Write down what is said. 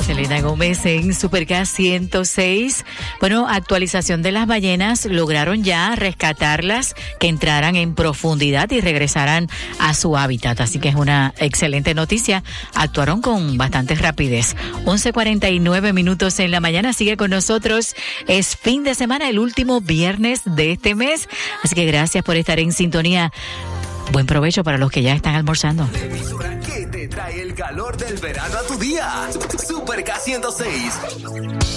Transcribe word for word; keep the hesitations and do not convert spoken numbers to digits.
Selena Gómez en Super K ciento seis. Bueno, actualización de las ballenas. Lograron ya rescatarlas, que entraran en profundidad y regresaran a su hábitat. Así que es una excelente noticia. Actuaron con bastante rapidez. once cuarenta y nueve minutos en la mañana. Sigue con nosotros. Es fin de semana, el último viernes de este mes. Así que gracias por estar en sintonía. Buen provecho para los que ya están almorzando. La emisora que te trae el calor del verano a tu día. Super K ciento seis.